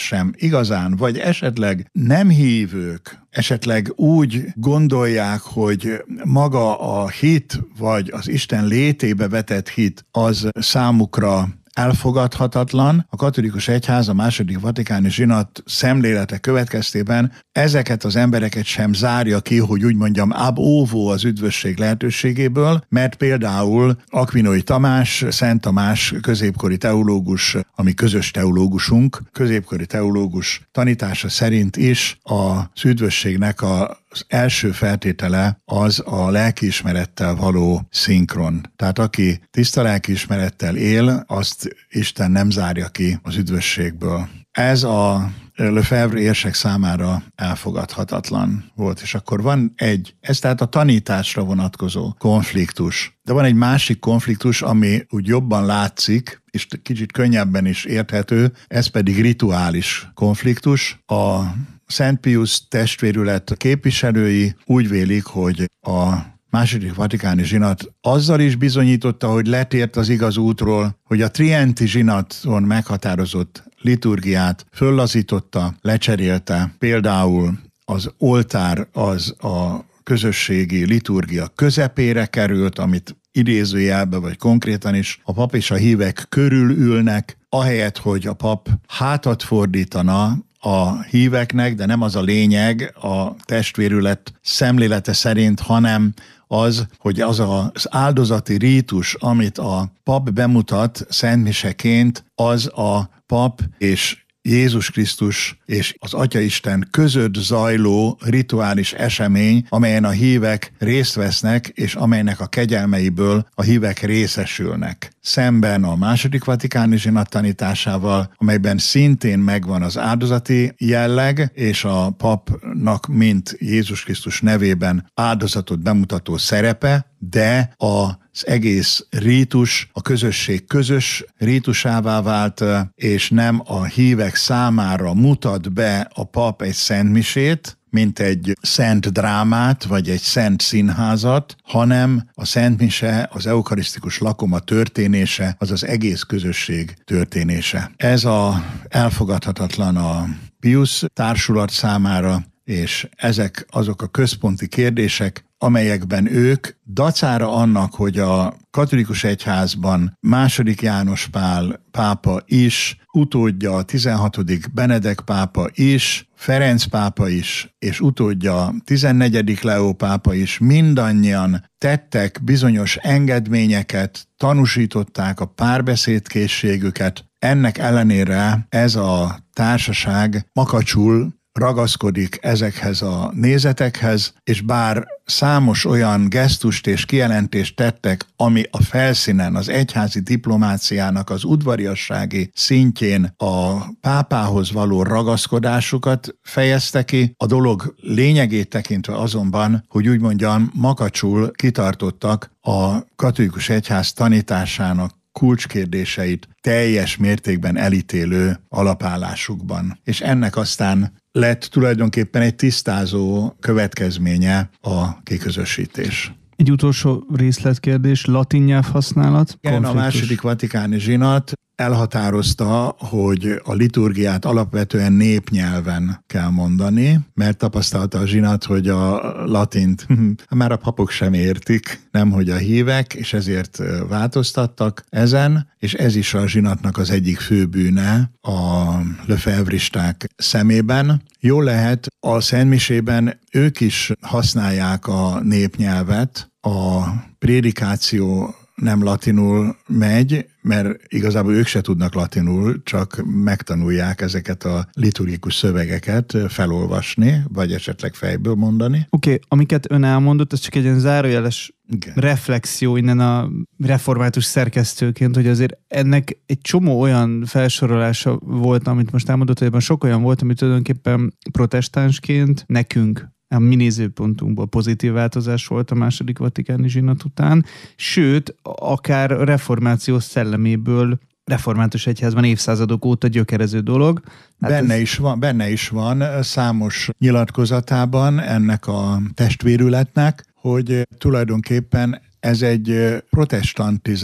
sem igazán, vagy esetleg nem hívők, esetleg úgy gondolják, hogy maga a hit, vagy az Isten létébe vetett hit az számukra elfogadhatatlan. A katolikus egyház a második vatikáni zsinat szemlélete következtében ezeket az embereket sem zárja ki, hogy úgy mondjam, ab ovo az üdvösség lehetőségéből, mert például Akvinói Tamás, Szent Tamás középkori teológus, ami közös teológusunk, középkori teológus tanítása szerint is az üdvösségnek az első feltétele az a lelkiismerettel való szinkron. Tehát aki tiszta lelkiismerettel él, azt Isten nem zárja ki az üdvösségből. Ez a Lefebvre érsek számára elfogadhatatlan volt. És akkor van ez tehát a tanításra vonatkozó konfliktus. De van egy másik konfliktus, ami úgy jobban látszik, és kicsit könnyebben is érthető, ez pedig rituális konfliktus. A Szent Piusz testvérület képviselői úgy vélik, hogy a második vatikáni zsinat azzal is bizonyította, hogy letért az igaz útról, hogy a Trienti zsinaton meghatározott liturgiát föllazította, lecserélte. Például az oltár az a közösségi liturgia közepére került, amit idézőjelbe vagy konkrétan is a pap és a hívek körülülnek, ahelyett, hogy a pap hátat fordítana a híveknek, de nem az a lényeg a testvérület szemlélete szerint, hanem az, hogy az az áldozati rítus, amit a pap bemutat szentmiseként, az a pap és Jézus Krisztus és az Atyaisten között zajló rituális esemény, amelyen a hívek részt vesznek, és amelynek a kegyelmeiből a hívek részesülnek. Szemben a második vatikáni zsinat tanításával, amelyben szintén megvan az áldozati jelleg, és a papnak, mint Jézus Krisztus nevében áldozatot bemutató szerepe, de az egész rítus a közösség közös rítusává vált, és nem a hívek számára mutat be a pap egy szentmisét, mint egy szent drámát, vagy egy szent színházat, hanem a szentmise, az eukarisztikus lakoma történése, az az egész közösség történése. Ez elfogadhatatlan a Piusz társulat számára, és ezek azok a központi kérdések, amelyekben ők dacára annak, hogy a katolikus egyházban II. János Pál pápa is, utódja a 16. Benedek pápa is, Ferenc pápa is, és utódja 14. Leó pápa is, mindannyian tettek bizonyos engedményeket, tanúsították a párbeszédkészségüket. Ennek ellenére ez a társaság makacsul ragaszkodik ezekhez a nézetekhez, és bár számos olyan gesztust és kijelentést tettek, ami a felszínen az egyházi diplomáciának az udvariassági szintjén a pápához való ragaszkodásukat fejezte ki, a dolog lényegét tekintve azonban, hogy úgy mondjam, makacsul kitartottak a katolikus egyház tanításának kulcskérdéseit teljes mértékben elítélő alapállásukban. És ennek aztán lett tulajdonképpen egy tisztázó következménye a kiközösítés. Egy utolsó részletkérdés, latin nyelvhasználat? Igen, a második vatikáni zsinat elhatározta, hogy a liturgiát alapvetően népnyelven kell mondani, mert tapasztalta a zsinat, hogy a latint már a papok sem értik, nemhogy a hívek, és ezért változtattak ezen, és ez is a zsinatnak az egyik fő bűne a lefebvristák szemében. Jól lehet, a szentmisében ők is használják a népnyelvet, a prédikáció nem latinul megy, mert igazából ők se tudnak latinul, csak megtanulják ezeket a liturgikus szövegeket felolvasni, vagy esetleg fejből mondani. Oké, amiket ön elmondott, ez csak egy ilyen zárójeles reflexió innen a református szerkesztőként, hogy azért ennek egy csomó olyan felsorolása volt, amit most elmondott, hogy ebben sok olyan volt, amit tulajdonképpen protestánsként nekünk a mi nézőpontunkból pozitív változás volt a második vatikáni zsinat után, sőt, akár a reformáció szelleméből református egyházban évszázadok óta gyökerező dolog. Hát benne is van számos nyilatkozatában ennek a testvérületnek, hogy tulajdonképpen ez egy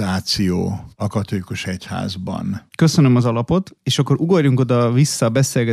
protestantizáció a katolikus egyházban. Köszönöm az alapot, és akkor ugorjunk oda vissza a beszélgetésre